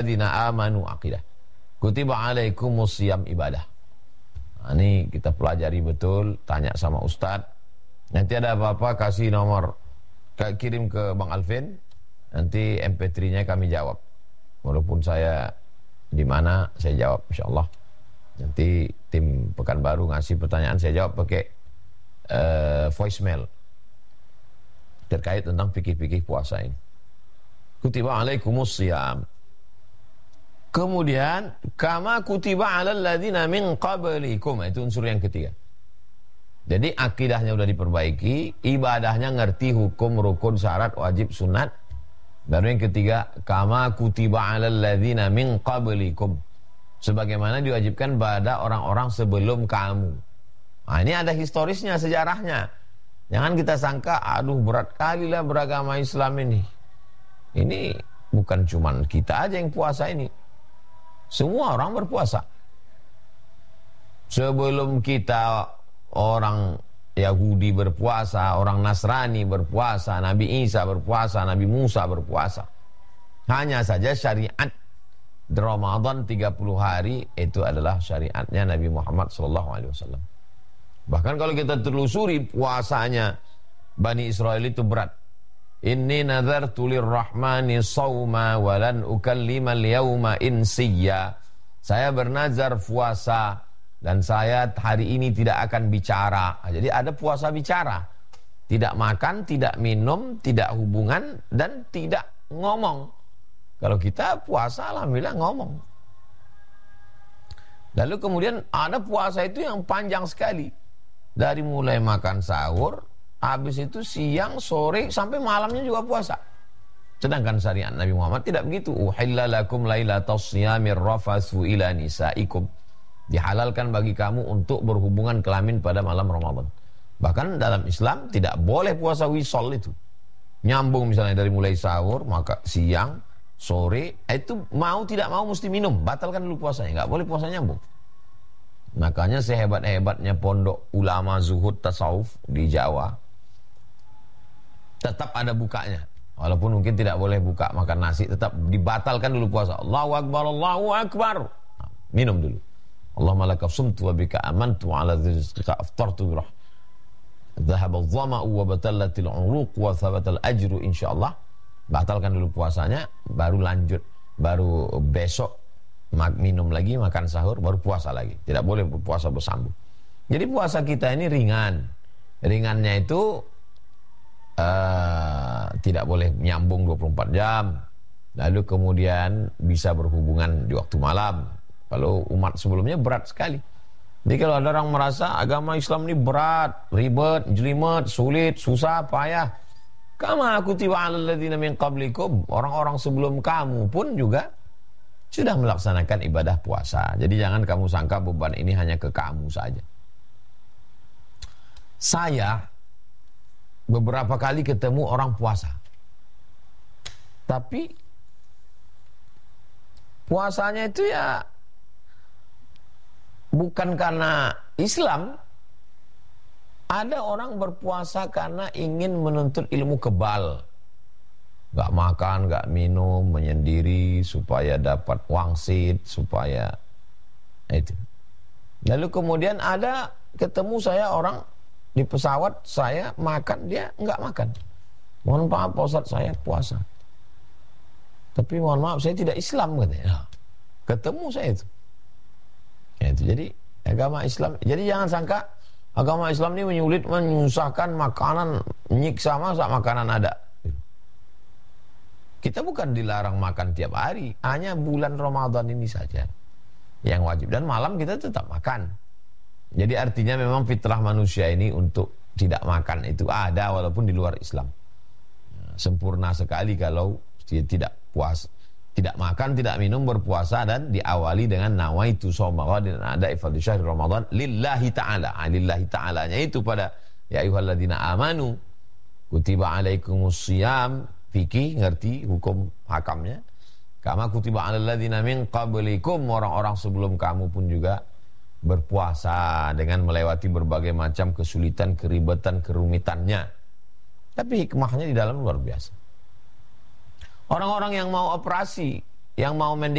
ladzina amanu aqidah. Kutiba alaikumusiyam ibadah. Nah, ini kita pelajari betul, tanya sama Ustadz. Nanti ada apa-apa kasih nomor, kirim ke Bang Alvin, nanti MP3-nya kami jawab. Walaupun saya di mana, saya jawab insyaallah. Nanti tim Pekanbaru ngasih pertanyaan, saya jawab pakai voicemail terkait tentang fikih-fikih puasa ini. Kutiba alaikumusiyam. Kemudian kama kutiba alal ladzina min qablikum, itu unsur yang ketiga. Jadi akidahnya sudah diperbaiki, ibadahnya ngerti hukum, rukun, syarat, wajib, sunat. Baru yang ketiga, kama kutiba alal ladzina min qablikum, sebagaimana diwajibkan pada orang-orang sebelum kamu. Nah, ini ada historisnya, sejarahnya. Jangan kita sangka, aduh berat kali lah beragama Islam ini. Ini bukan cuma kita aja yang puasa ini. Semua orang berpuasa. Sebelum kita, orang Yahudi berpuasa, orang Nasrani berpuasa, Nabi Isa berpuasa, Nabi Musa berpuasa. Hanya saja syariat Ramadan 30 hari itu adalah syariatnya Nabi Muhammad SAW. Bahkan kalau kita telusuri puasanya Bani Israel itu berat. Inni nazartu lirrahmani sawma walan ukallimal yawma insiyya. Saya bernazar puasa dan saya hari ini tidak akan bicara. Jadi ada puasa bicara. Tidak makan, tidak minum, tidak hubungan, dan tidak ngomong. Kalau kita puasa alhamdulillah ngomong. Lalu kemudian ada puasa itu yang panjang sekali. Dari mulai makan sahur, habis itu siang, sore, sampai malamnya juga puasa. Sedangkan syariat Nabi Muhammad tidak begitu. Uhilla lakum lailatas siyamir rafatsu ila nisaikum. Dihalalkan bagi kamu untuk berhubungan kelamin pada malam Ramadan. Bahkan dalam Islam tidak boleh puasa wisol itu. Nyambung misalnya dari mulai sahur, maka siang, sore, itu mau tidak mau mesti minum. Batalkan dulu puasanya, nggak boleh puasa nyambung. Makanya sehebat-hebatnya pondok ulama zuhud tasawuf di Jawa, tetap ada bukanya. Walaupun mungkin tidak boleh buka makan nasi, tetap dibatalkan dulu puasa. Allahu Akbar, Allahu Akbar. Nah, minum dulu. Allahumma laka sumtu wa bika amantu ala rizqika aftartu birah. Dhahaba adh-dhama'u wa batallatil 'uruq wa thabatal ajru insyaallah. Batalkan dulu puasanya, baru lanjut. Baru besok minum lagi, makan sahur, baru puasa lagi. Tidak boleh puasa bersambung. Jadi puasa kita ini ringan. Ringannya itu tidak boleh nyambung 24 jam. Lalu kemudian bisa berhubungan di waktu malam. Kalau umat sebelumnya berat sekali. Jadi kalau ada orang merasa agama Islam ini berat, ribet, jelimet, sulit, susah, payah, kama kutiba alal ladzina min qablikum, orang-orang sebelum kamu pun juga sudah melaksanakan ibadah puasa. Jadi jangan kamu sangka beban ini hanya ke kamu saja. Saya beberapa kali ketemu orang puasa, tapi puasanya itu ya bukan karena Islam. Ada orang berpuasa karena ingin menuntut ilmu kebal. Gak makan, gak minum, menyendiri supaya dapat wangsit, supaya itu. Lalu kemudian ada ketemu saya orang di pesawat, saya makan, dia gak makan. Mohon maaf Pak Ustadz, saya puasa. Tapi mohon maaf, saya tidak Islam katanya. Ketemu saya itu. Itu jadi agama Islam. Jadi jangan sangka agama Islam ini menyulit, menyusahkan, makanan nyiksa, masa makanan ada. Kita bukan dilarang makan tiap hari, hanya bulan Ramadan ini saja yang wajib, dan malam kita tetap makan. Jadi artinya memang fitrah manusia ini untuk tidak makan itu ada walaupun di luar Islam. Sempurna sekali kalau dia tidak puas, tidak makan, tidak minum, berpuasa dan diawali dengan nawaitu shauma ghadin ada ifadhi syahr Ramadan lillahi ta'ala. Lillahi ta'alanya itu pada ya ayyuhalladzina amanu kutiba alaikumus shiyam, fikih, ngerti hukum hakamnya. Kama kutiba alal ladzina min qablikum, orang-orang sebelum kamu pun juga berpuasa dengan melewati berbagai macam kesulitan, keribetan, kerumitannya. Tapi hikmahnya di dalam luar biasa. Orang-orang yang mau operasi, yang mau